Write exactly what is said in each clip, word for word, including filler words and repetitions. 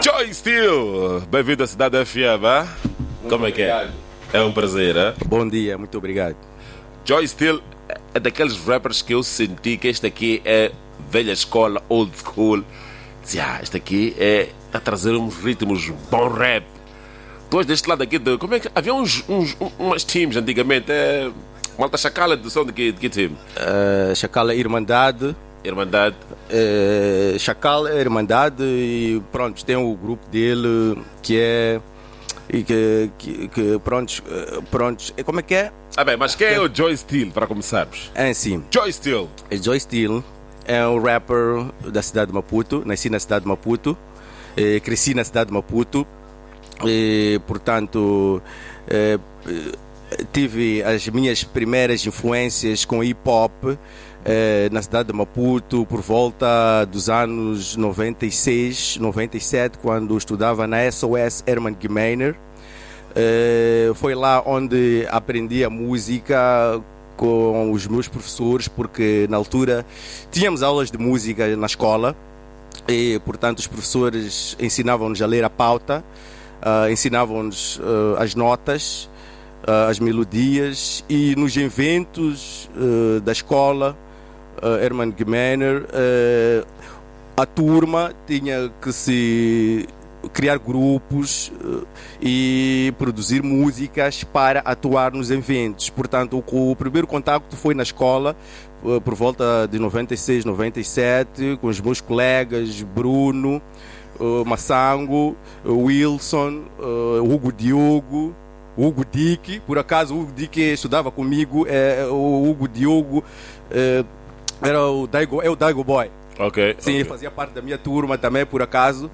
Joy Steel, bem-vindo à Cidade F M, hein? Como é que é? É um prazer, hein? Bom dia, muito obrigado. Joy Steel é daqueles rappers que eu senti que este aqui é velha escola, old school. Dizia, este aqui é a trazer uns ritmos, bom rap. Tu és deste lado aqui, de, como é que... Havia uns, uns, umas teams antigamente, é... Malta Chacala, de som de que, de que time? Uh, Chacala Irmandade. Irmandade. Uh, Chacala Irmandade e pronto, tem o grupo dele que é... E que, que, que pronto, pronto, como é que é? Ah bem, mas quem é o Joy Steel, para começarmos? É sim. Joy Steel. Joy Steel é um rapper da cidade de Maputo. Nasci na cidade de Maputo, eh, cresci na cidade de Maputo e, portanto, eh, tive as minhas primeiras influências com hip-hop eh, na cidade de Maputo por volta dos anos noventa e seis, noventa e sete, quando estudava na S O S Herman Gmeiner. Eh, foi lá onde aprendi a música com os meus professores, porque na altura tínhamos aulas de música na escola e, portanto, os professores ensinavam-nos a ler a pauta, uh, ensinavam-nos uh, as notas, uh, as melodias, e nos eventos uh, da escola uh, Herman Gmeiner, uh, a turma tinha que se criar grupos uh, e produzir músicas para atuar nos eventos. Portanto, o, o primeiro contacto foi na escola, uh, por volta de noventa e seis, noventa e sete, com os meus colegas Bruno, uh, Massango, uh, Wilson, uh, Hugo Diogo, Hugo Dick. Por acaso, o Hugo Dick estudava comigo, é, o Hugo Diogo é, era o Daigo, é o Daigo Boy. Okay, Sim, okay. Fazia parte da minha turma também, por acaso,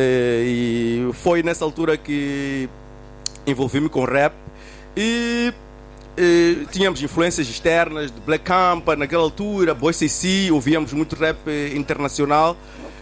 e foi nessa altura que envolvi-me com rap e, e tínhamos influências externas de Black Campa naquela altura, Boy C C, ouvíamos muito rap internacional,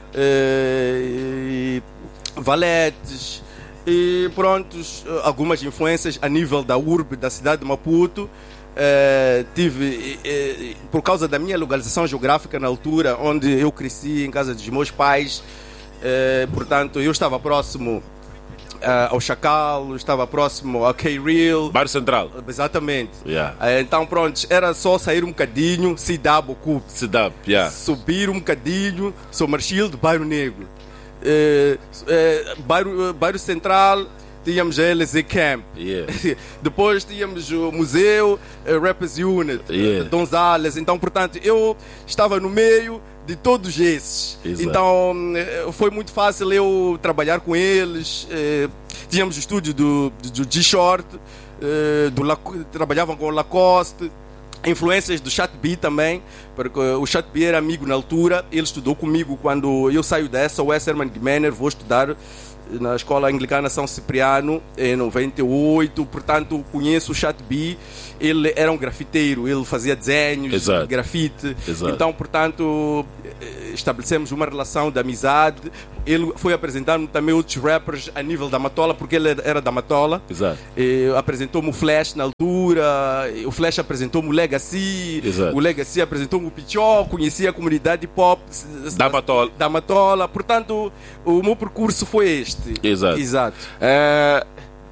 e, e Valetes e prontos, algumas influências a nível da urbe, da cidade de Maputo. Uh, tive, uh, por causa da minha localização geográfica na altura onde eu cresci, em casa dos meus pais, uh, portanto eu estava próximo uh, ao Chacal, estava próximo ao K-Real, Bairro Central. Exatamente. Yeah. Uh, então pronto, era só sair um bocadinho, Cidade Bocup, Cidade, yeah. subir um bocadinho, São Marchilde, Bairro Negro, uh, uh, bairro, uh, bairro Central. Tínhamos a L Z Camp, yeah. Depois tínhamos o Museu, uh, Rappers Unit, yeah. uh, Donzales. Então, portanto, eu estava no meio de todos esses. Exato. Então, uh, foi muito fácil eu trabalhar com eles. Uh, tínhamos o estúdio do, do G-Short, uh, do Lac- trabalhavam com o Lacoste. Influências do Chat B também, porque o Chat B era amigo na altura. Ele estudou comigo quando eu saio da S O S Herman Gmeiner, vou estudar na Escola Anglicana São Cipriano em noventa e oito, portanto conheço o Chat B. Ele era um grafiteiro, ele fazia desenhos, Exato. grafite. Exato. Então, portanto, estabelecemos uma relação de amizade. Ele foi apresentando também outros rappers a nível da Matola, porque ele era da Matola. Exato. E apresentou-me o Flash na altura, o Flash apresentou-me o Legacy, Exato. o Legacy apresentou-me o Pichó, conhecia a comunidade pop Da Matola. da Matola. Portanto, o meu percurso foi este. Exato. Exato. É...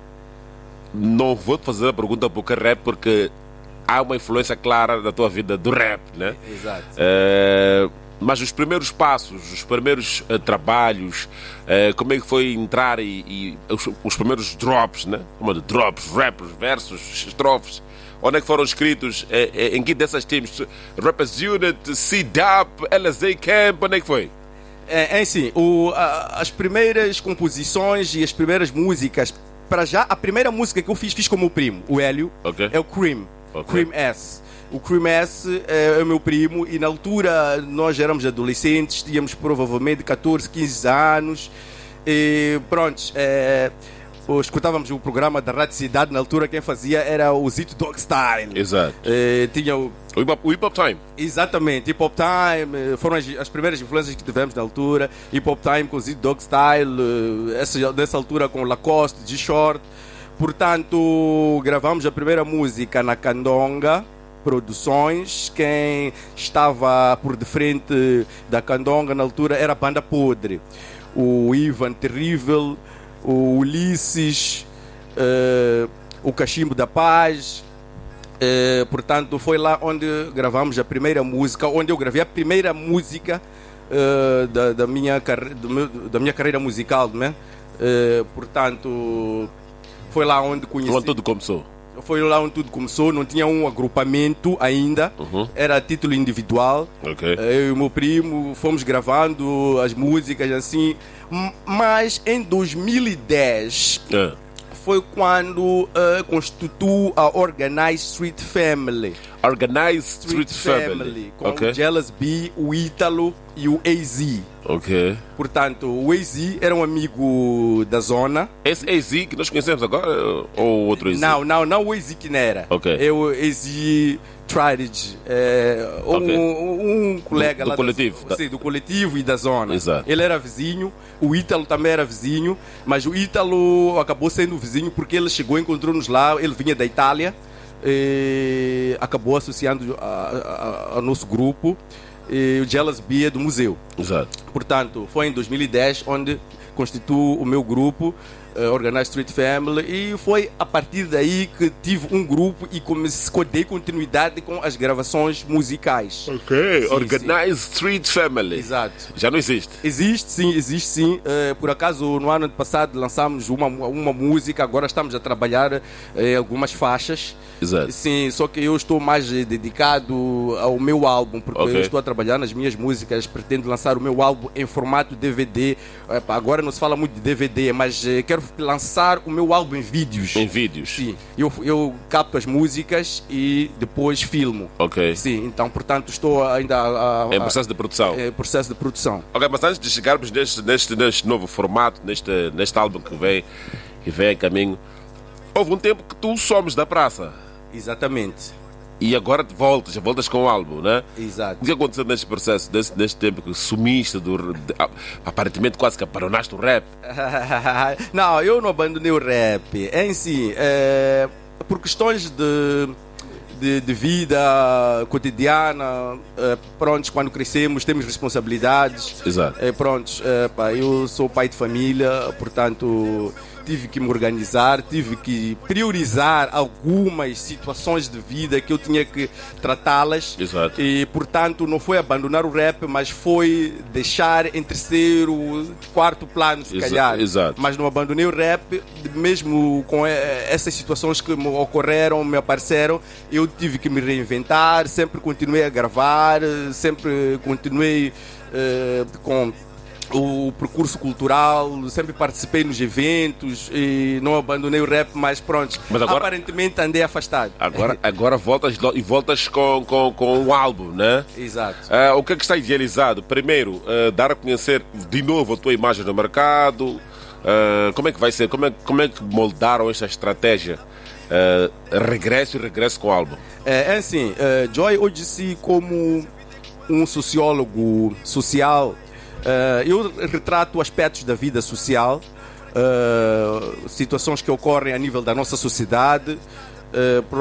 Não vou te fazer a pergunta porque rap, porque há uma influência clara da tua vida do rap, né? Exato. É... Mas os primeiros passos, os primeiros uh, trabalhos, uh, como é que foi entrar e, e os, os primeiros drops, né? Como de drops, rappers, versos, estrofes, onde é que foram escritos? É, é, em que dessas teams? Rappers Unit, C D A P, L Z Camp, onde é que foi? É, é assim, o, a, as primeiras composições e as primeiras músicas, para já, a primeira música que eu fiz, fiz com o meu primo, o Hélio, Okay. é o Cream, Okay. Cream S. O Cream S é, é o meu primo e na altura nós éramos adolescentes, tínhamos provavelmente catorze, quinze anos e pronto, é, escutávamos o programa da Rádio Cidade, na altura quem fazia era o Zito Dog Style. Exato. É, tinha o, O Hip Hop, o Hip Hop Time. exatamente, Hip Hop Time, foram as, as primeiras influências que tivemos na altura. Hip Hop Time com Zito Dog Style, essa, dessa altura com Lacoste, G-Short. Portanto, gravamos a primeira música na Candonga, Produções. Quem estava por de frente da Candonga na altura era a Banda Podre. O Ivan Terrível, o Ulisses, uh, o Cachimbo da Paz. Uh, portanto, foi lá onde gravamos a primeira música, onde eu gravei a primeira música uh, da, da, minha carre- do meu, da minha carreira musical, né? Uh, portanto, foi lá onde conheci. Onde tudo começou. Foi lá onde tudo começou, não tinha um agrupamento ainda, Uhum. era a título individual. Ok. Eu e o meu primo fomos gravando as músicas assim, M- mas em dois mil e dez É. foi quando uh, constituiu a Organized Street Family. Organized Street, Family. Com Ok. o Jealous B, o Ítalo e o A Z. Ok. Portanto, o A Z era um amigo da zona. Esse A Z que nós conhecemos agora ou outro A Z? Não, não, não o A Z que não era. Ok. É o A Z Tridage, é, um, Ok. um, um colega Do- do lá coletivo, Da, da- sim, do coletivo e da zona. Exato. Ele era vizinho, o Ítalo também era vizinho, mas o Ítalo acabou sendo vizinho porque ele chegou, encontrou-nos lá, ele vinha da Itália, e acabou associando a- a- a- ao nosso grupo, e o Jealous B é do museu. Exato. Portanto, foi em dois mil e dez onde constituo o meu grupo, uh, Organized Street Family, e foi a partir daí que tive um grupo e comecei, dei continuidade com as gravações musicais. Ok. Sim, Organized Street Family. Exato. Já não existe. Existe sim, existe sim. Uh, por acaso, no ano passado lançámos uma, uma música, agora estamos a trabalhar uh, algumas faixas. Exato. Sim, só que eu estou mais eh, dedicado ao meu álbum, porque Ok. eu estou a trabalhar nas minhas músicas, pretendo lançar o meu álbum em formato D V D. Eh, pá, Agora não se fala muito de D V D, mas eh, quero lançar o meu álbum em vídeos. Em vídeos. Sim, eu, eu capto as músicas e depois filmo. Ok. Sim, então, portanto, estou ainda a, a, Em processo de produção. a, processo de produção. Ok, mas antes de chegarmos neste, neste, neste novo formato, neste, neste álbum que vem, que vem a caminho, houve um tempo que tu somes da praça Exatamente, e agora te voltas, voltas com o álbum, né? exato. O que aconteceu neste processo, neste, neste tempo que sumiste, do, de, aparentemente quase que aparonaste o rap? Não, eu não abandonei o rap. Em si, é, por questões de, de, de vida cotidiana, é, pronto, quando crescemos temos responsabilidades. Exato. É, pronto, é, pá, eu sou pai de família, portanto tive que me organizar, tive que priorizar algumas situações de vida que eu tinha que tratá-las. Exato. E, portanto, não foi abandonar o rap, mas foi deixar em terceiro, quarto plano, se Exa- calhar. exato. Mas não abandonei o rap, mesmo com eh, essas situações que me ocorreram, me apareceram, eu tive que me reinventar, sempre continuei a gravar, eh, sempre continuei eh, com o percurso cultural, sempre participei nos eventos e não abandonei o rap, mas pronto, Mas agora- aparentemente andei afastado. Agora, agora voltas lo- e voltas com, com, com um álbum, né? Exato. Ah, o que é que está idealizado? Primeiro, ah, dar a conhecer de novo a tua imagem no mercado. Ah, como é que vai ser? Como é, como é que moldaram esta estratégia? Ah, regresso e regresso com o álbum. É, é assim, é, Joy hoje se como um sociólogo social, é, eu retrato aspectos da vida social, é, situações que ocorrem a nível da nossa sociedade, é,